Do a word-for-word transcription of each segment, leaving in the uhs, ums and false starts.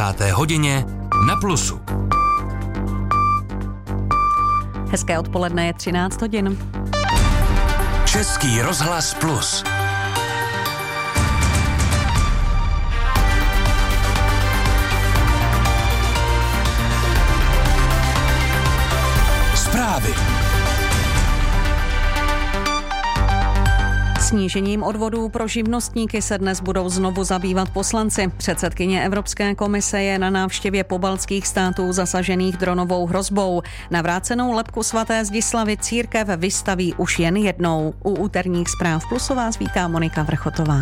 desáté hodině na Plusu. Hezké odpoledne, je třináct hodin. Český rozhlas Plus. Zprávy. Snížením odvodů pro živnostníky se dnes budou znovu zabývat poslanci. Předsedkyně Evropské komise je na návštěvě pobaltských států zasažených dronovou hrozbou. Navrácenou lebku svaté Zdislavy církev vystaví už jen jednou. U úterních zpráv Plusu vás vítá Monika Vrchotová.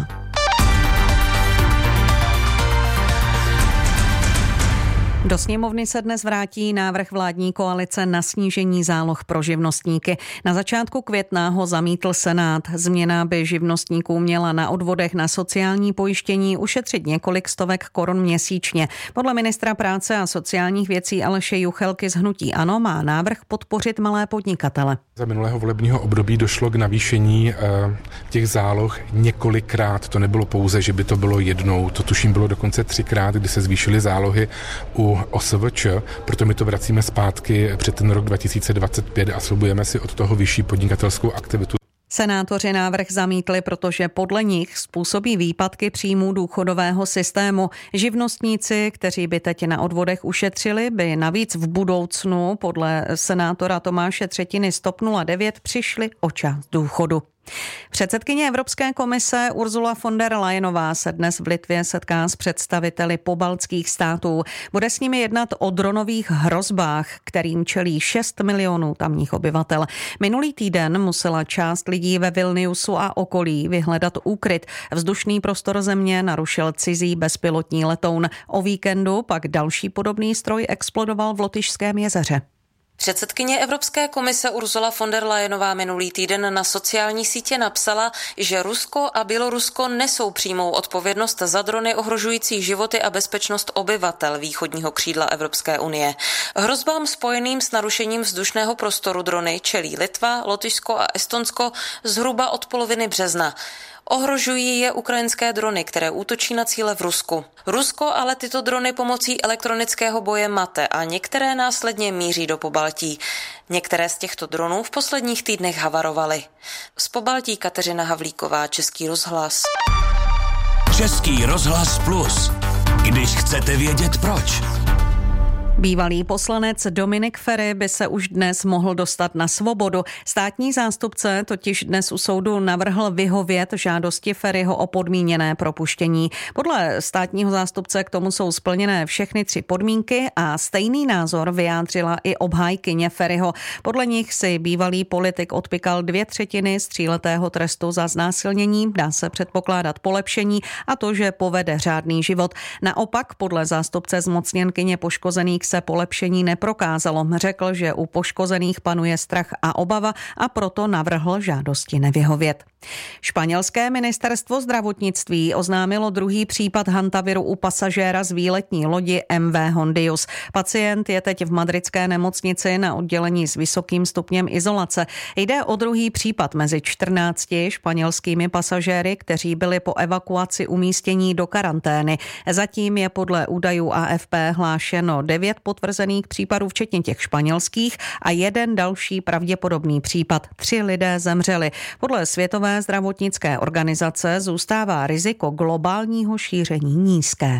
Do sněmovny se dnes vrátí návrh vládní koalice na snížení záloh pro živnostníky. Na začátku května ho zamítl Senát. Změna by živnostníků měla na odvodech na sociální pojištění ušetřit několik stovek korun měsíčně. Podle ministra práce a sociálních věcí Aleše Juchelky z hnutí ANO má návrh podpořit malé podnikatele. Za minulého volebního období došlo k navýšení e, těch záloh několikrát. To nebylo pouze, že by to bylo jednou. To tuším bylo dokonce třikrát, kdy se zvýšily zálohy u O S V Č, proto my to vracíme zpátky před ten rok dva tisíce dvacet pět a slibujeme si od toho vyšší podnikatelskou aktivitu. Senátoři návrh zamítli, protože podle nich způsobí výpadky příjmů důchodového systému. Živnostníci, kteří by teď na odvodech ušetřili, by navíc v budoucnu podle senátora Tomáše Třetiny z T O P nula devět přišli o část důchodu. Předsedkyně Evropské komise Ursula von der Leyenová se dnes v Litvě setká s představiteli pobaltských států. Bude s nimi jednat o dronových hrozbách, kterým čelí šest milionů tamních obyvatel. Minulý týden musela část lidí ve Vilniusu a okolí vyhledat úkryt. Vzdušný prostor země narušil cizí bezpilotní letoun. O víkendu pak další podobný stroj explodoval v Lotyšském jezeře. Předsedkyně Evropské komise Ursula von der Leyenová minulý týden na sociální sítě napsala, že Rusko a Bělorusko nesou přímou odpovědnost za drony ohrožující životy a bezpečnost obyvatel východního křídla Evropské unie. Hrozbám spojeným s narušením vzdušného prostoru drony čelí Litva, Lotyšsko a Estonsko zhruba od poloviny března. Ohrožují je ukrajinské drony, které útočí na cíle v Rusku. Rusko ale tyto drony pomocí elektronického boje mate a některé následně míří do Pobaltí. Některé z těchto dronů v posledních týdnech havarovaly. Z Pobaltí Kateřina Havlíková, Český rozhlas. Český rozhlas Plus. Když chcete vědět proč. Bývalý poslanec Dominik Feri by se už dnes mohl dostat na svobodu. Státní zástupce totiž dnes u soudu navrhl vyhovět žádosti Feriho o podmíněné propuštění. Podle státního zástupce k tomu jsou splněné všechny tři podmínky a stejný názor vyjádřila i obhájkyně Feriho. Podle nich si bývalý politik odpykal dvě třetiny z tříletého trestu za znásilnění. Dá se předpokládat polepšení a to, že povede řádný život. Naopak podle zástupce zmocněnkyně poškozených se polepšení neprokázalo. Řekl, že u poškozených panuje strach a obava a proto navrhl žádosti nevyhovět. Španělské ministerstvo zdravotnictví oznámilo druhý případ hantaviru u pasažéra z výletní lodi M V Hondius. Pacient je teď v madridské nemocnici na oddělení s vysokým stupněm izolace. Jde o druhý případ mezi čtrnácti španělskými pasažéry, kteří byli po evakuaci umístění do karantény. Zatím je podle údajů A F P hlášeno devět potvrzených případů, včetně těch španělských, a jeden další pravděpodobný případ. Tři lidé zemřeli. Podle Světové zdravotnické organizace zůstává riziko globálního šíření nízké.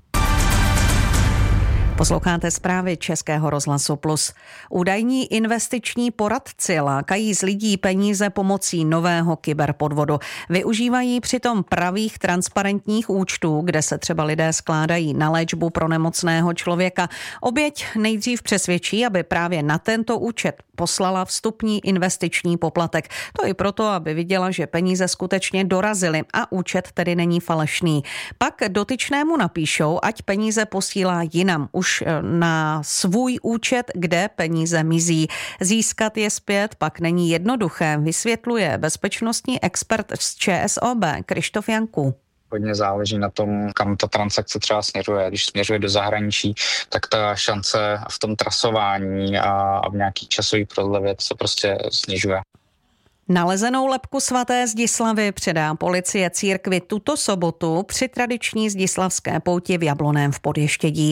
Posloucháte zprávy Českého rozhlasu Plus. Údajní investiční poradci lákají z lidí peníze pomocí nového kyberpodvodu. Využívají přitom pravých transparentních účtů, kde se třeba lidé skládají na léčbu pro nemocného člověka. Oběť nejdřív přesvědčí, aby právě na tento účet poslala vstupní investiční poplatek. To i proto, aby viděla, že peníze skutečně dorazily a účet tedy není falešný. Pak dotyčnému napíšou, ať peníze posílá jinam, už na svůj účet, kde peníze mizí. Získat je zpět pak není jednoduché, vysvětluje bezpečnostní expert z Č S O B Krištof Janků. Hodně záleží na tom, kam ta transakce třeba směřuje. Když směřuje do zahraničí, tak ta šance v tom trasování a v nějaký časový prodlevě se prostě snižuje. Nalezenou lebku svaté Zdislavy předá policie církvi tuto sobotu při tradiční zdislavské pouti v Jablonném v Podještědí.